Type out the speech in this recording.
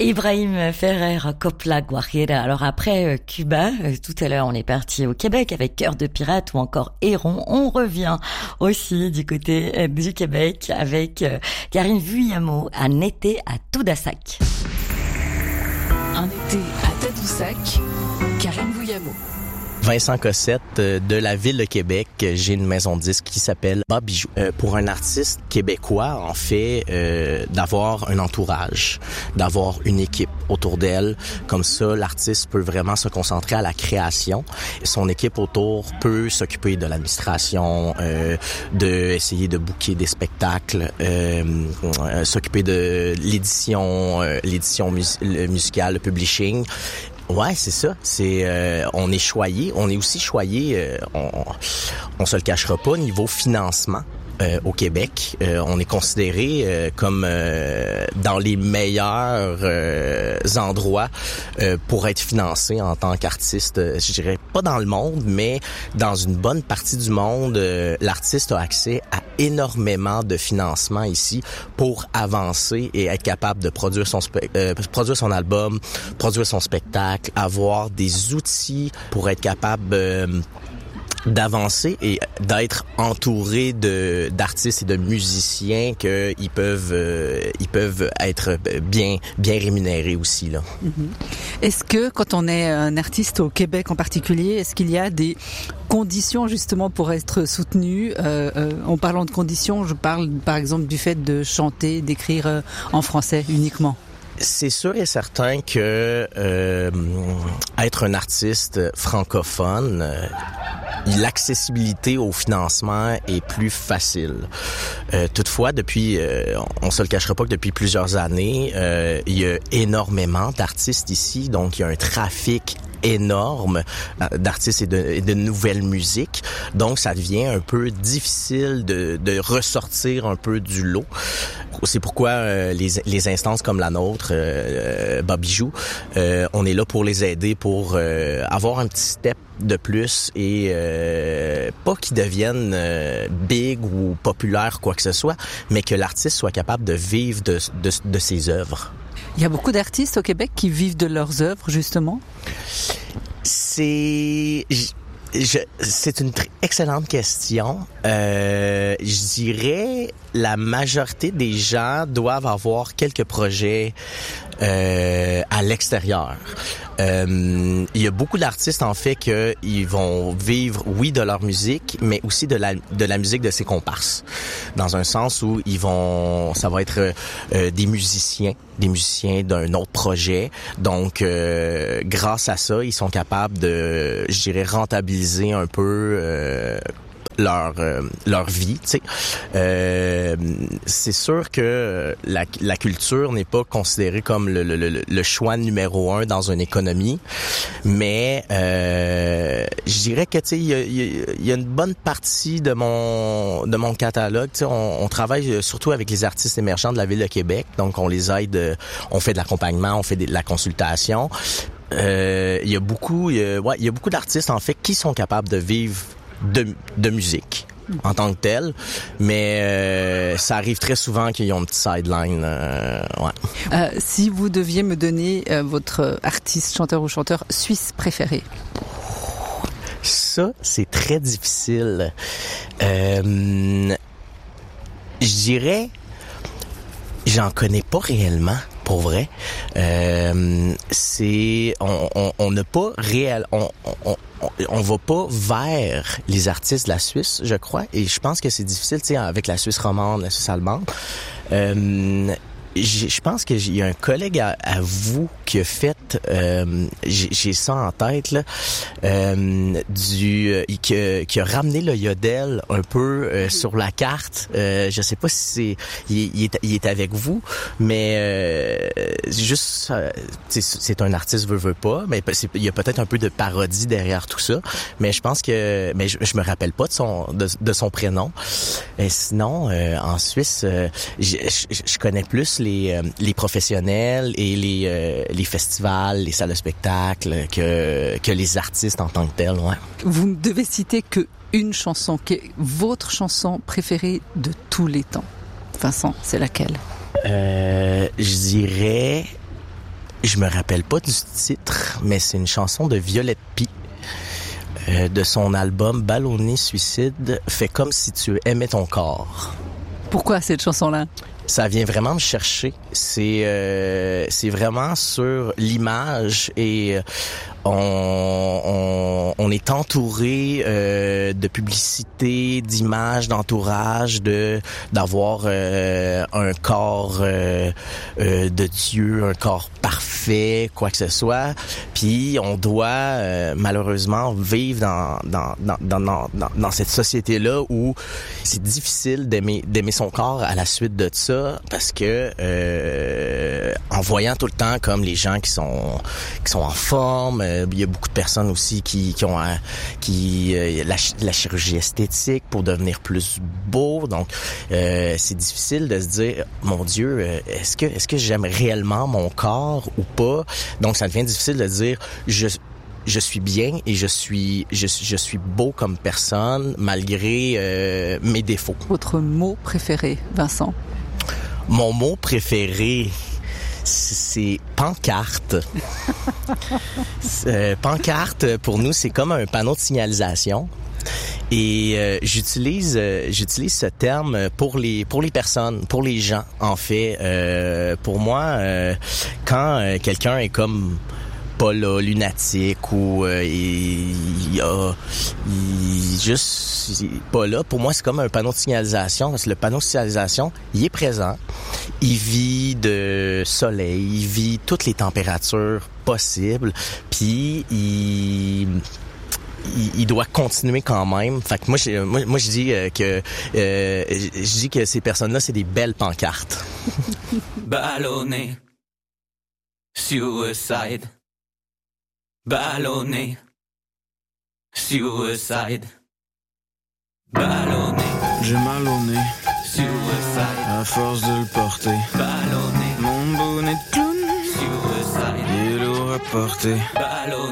Ibrahim Ferrer, Copla Guajira. Alors après Cuba, tout à l'heure on est parti au Québec avec Cœur de pirate ou encore Héron. On revient aussi du côté du Québec avec Karine Vuyamo, un été à Tadoussac. Un été à Tadoussac, Karine Vuyamo. Vincent Cossette de la ville de Québec. J'ai une maison de disques qui s'appelle Bob Bijou. Pour un artiste québécois, en fait, d'avoir un entourage, d'avoir une équipe autour d'elle. Comme ça, l'artiste peut vraiment se concentrer à la création. Son équipe autour peut s'occuper de l'administration, essayer de booker des spectacles, s'occuper de l'édition musicale, le publishing. Ouais, c'est ça. On est choyé. On est aussi choyé. On se le cachera pas. Niveau financement au Québec, on est considéré comme dans les meilleurs endroits pour être financé en tant qu'artiste. Je dirais pas dans le monde, mais dans une bonne partie du monde, l'artiste a accès à énormément de financement ici pour avancer et être capable de produire son album, produire son spectacle, avoir des outils pour être capable d'avancer et d'être entouré d'artistes et de musiciens que ils peuvent être bien rémunérés aussi là. Est-ce que quand on est un artiste au Québec en particulier, est-ce qu'il y a des conditions justement pour être soutenu? En parlant de conditions, je parle par exemple du fait de chanter, d'écrire en français uniquement. C'est sûr et certain que être un artiste francophone, l'accessibilité au financement est plus facile. Toutefois, on se le cachera pas que depuis plusieurs années, il y a énormément d'artistes ici, donc il y a un trafic énorme d'artistes et de nouvelles musiques. Donc, ça devient un peu difficile de ressortir un peu du lot. C'est pourquoi les instances comme la nôtre, Bob Bijou, on est là pour les aider, pour avoir un petit step de plus et pas qu'ils deviennent big ou populaires, quoi que ce soit, mais que l'artiste soit capable de vivre de ses œuvres. Il y a beaucoup d'artistes au Québec qui vivent de leurs œuvres, justement? C'est une excellente question. Je dirais la majorité des gens doivent avoir quelques projets à l'extérieur. Il y a beaucoup d'artistes en fait que ils vont vivre de leur musique, mais aussi de la musique de ses comparses. Dans un sens où ça va être des musiciens d'un autre projet. Donc grâce à ça, ils sont capables de, je dirais, rentabiliser un peu leur vie, tu sais. C'est sûr que la culture n'est pas considérée comme le choix numéro 1 dans une économie, mais je dirais que tu sais il y a une bonne partie de mon catalogue, tu sais, on travaille surtout avec les artistes émergents de la ville de Québec, donc on les aide, on fait de l'accompagnement, on fait de la consultation. Il y a beaucoup d'artistes en fait qui sont capables de vivre de musique en tant que telle, mais ça arrive très souvent qu'ils ont une petite sideline. Si vous deviez me donner votre artiste, chanteur ou chanteur suisse préféré? Ça, c'est très difficile. Je dirais, j'en connais pas réellement. Pour vrai, on n'a pas on va pas vers les artistes de la Suisse, je crois, et je pense que c'est difficile, tu sais, avec la Suisse romande, la Suisse allemande. Je pense qu'il y a un collègue à vous qui a fait, j'ai ça en tête là, qui a ramené le yodel un peu sur la carte. Je sais pas si il est avec vous, mais juste c'est un artiste veut pas, mais il y a peut-être un peu de parodie derrière tout ça. Mais je pense que, mais je me rappelle pas de son prénom. Et sinon, en Suisse, je connais plus les professionnels et les festivals, les salles de spectacle que les artistes en tant que tels. Ouais. Vous ne devez citer que une chanson, qui est votre chanson préférée de tous les temps. Vincent, c'est laquelle? Je dirais Je me rappelle pas du titre, mais c'est une chanson de Violette Pie. De son album Ballonné Suicide, Fais comme si tu aimais ton corps. Pourquoi cette chanson-là? Ça vient vraiment me chercher. C'est vraiment sur l'image et on est entouré de publicité, d'images, d'entourage, d'avoir un corps de Dieu, un corps parfait, quoi que ce soit. Puis on doit malheureusement vivre dans cette société-là où c'est difficile d'aimer son corps à la suite de ça, parce que en voyant tout le temps comme les gens qui sont en forme, il y a beaucoup de personnes aussi qui ont la chirurgie esthétique pour devenir plus beau. Donc c'est difficile de se dire, mon Dieu, est-ce que j'aime réellement mon corps ou pas? Donc ça devient difficile de dire je suis bien et je suis beau comme personne malgré mes défauts. Votre mot préféré, Vincent? Mon mot préféré, c'est pancarte. Pancarte, pour nous, c'est comme un panneau de signalisation. Et j'utilise ce terme pour les personnes, pour les gens, en fait. Pour moi, quand quelqu'un est comme pas là, lunatique ou il juste pas là, pour moi c'est comme un panneau de signalisation, parce que le panneau de signalisation, il est présent, il vit de soleil, il vit toutes les températures possibles, puis il doit continuer quand même. Fait que moi je dis que ces personnes-là, c'est des belles pancartes. Ballonné, suicide. Ballonné, suicide. Ballonné, j'ai mal au nez, suicide. à force de le porter. Ballonné, Mon bonnet de clown, suicide. il est lourd à porter. Ballonné.